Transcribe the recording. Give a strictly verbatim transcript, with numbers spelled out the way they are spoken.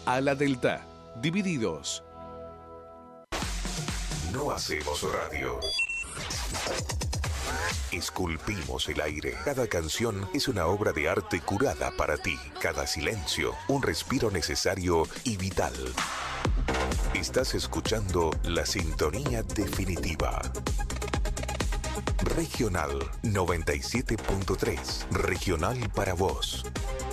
A la Delta, divididos. No hacemos radio. Esculpimos el aire. Cada canción es una obra de arte curada para ti. Cada silencio, un respiro necesario y vital. Estás escuchando la sintonía definitiva. Regional noventa y siete punto tres. Regional para vos.